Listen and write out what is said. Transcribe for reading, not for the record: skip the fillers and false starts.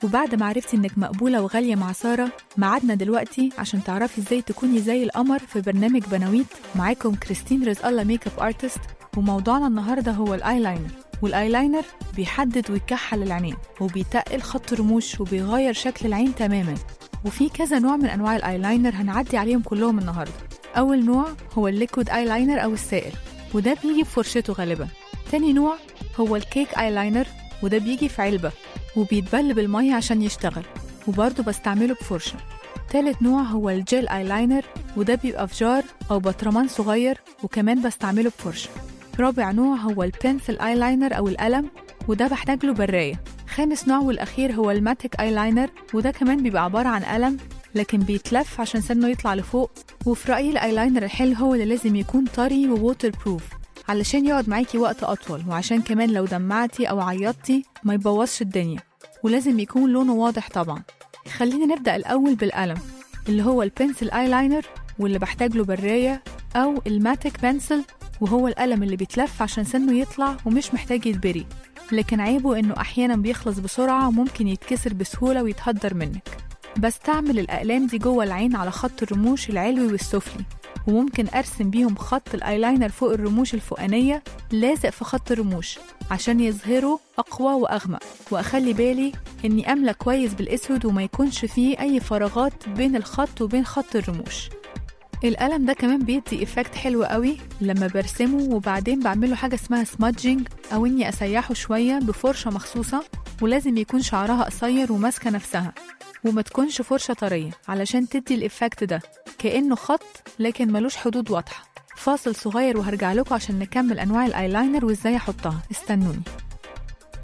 وبعد ما عرفتي إنك مقبولة وغالية مع سارة، معادنا دلوقتي عشان تعرفي إزاي تكوني زي القمر في برنامج بناويت. معاكم كريستين رزق الله ميك اب ارتست، وموضوعنا النهاردة هو الايلاينر. والايلاينر بيحدد ويكحل العينين وبيتقل خط الرموش وبيغير شكل العين تماماً. وفي كذا نوع من أنواع الايلاينر هنعدي عليهم كلهم النهاردة. أول نوع هو الليكويد ايلاينر أو السائل، وده بيجي بفرشته غالباً. تاني نوع هو الكيك ايلاينر، وده بيجي في علبة وبيتبل بالمية عشان يشتغل، وبرضه بستعمله بفرشة. تالت نوع هو الجيل ايلاينر، وده بيبقى في جار أو بطرمان صغير وكمان بستعمله بفرشة. رابع نوع هو البنسل ايلاينر أو القلم، وده بحتاج له براية. خامس نوع والأخير هو الماتيك ايلاينر، وده كمان بيبقى عبارة عن قلم لكن بيتلف عشان سنه يطلع لفوق. وفي رأيي الايلاينر الحلو هو اللي لازم يكون طري وووتر بروف علشان يقعد معاكي وقت أطول، وعشان كمان لو دمعتي أو عيطتي ما يبوظش الدنيا، ولازم يكون لونه واضح طبعا. خلينا نبدأ الأول بالقلم اللي هو البنسل ايلاينر، واللي بحتاج له براية، أو الماتيك بنسل، وهو القلم اللي بيتلف عشان سنه يطلع ومش محتاج يتبري، لكن عيبه إنه أحيانا بيخلص بسرعة وممكن يتكسر بسهولة ويتهدر منك. بستعمل الأقلام دي جوه العين على خط الرموش العلوي والسفلي، وممكن أرسم بيهم خط الآيلاينر فوق الرموش الفوقانية لازق في خط الرموش عشان يظهروا أقوى وأغمق، وأخلي بالي إني أملى كويس بالأسود وما يكونش فيه أي فراغات بين الخط وبين خط الرموش. القلم ده كمان بيدي إفكت حلو قوي لما برسمه، وبعدين بعمله حاجة اسمها سمادجينج، أو إني أسيحه شوية بفرشة مخصوصة، ولازم يكون شعرها قصير وماسكة نفسها، وما تكونش فرشة طرية علشان تدي الإفكت ده كأنه خط لكن ملوش حدود واضحة. فاصل صغير وهرجع لكم عشان نكمل أنواع الآيلاينر وإزاي أحطها، استنوني.